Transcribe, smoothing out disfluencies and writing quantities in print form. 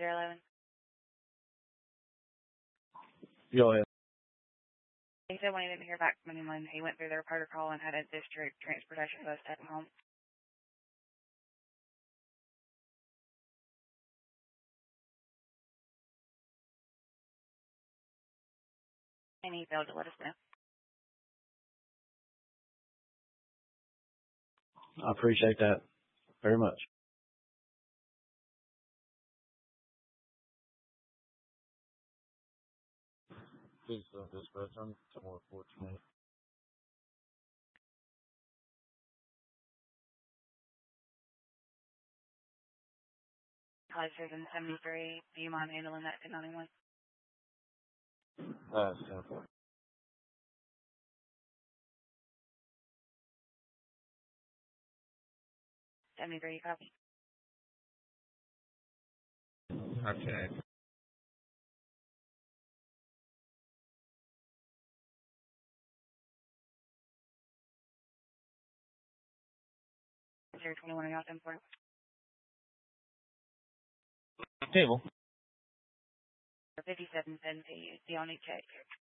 011. Go ahead. He said when he didn't hear back from anyone, he went through their protocol and had a district transportation bus take him home. And he failed to let us know. I appreciate that very much. Please dispatch on 10-4 College Station 73. Do you mind handling that 1091? 10-4. 73, copy. Okay. 021 and out 10-4. Table. 5770. Do y'all need check?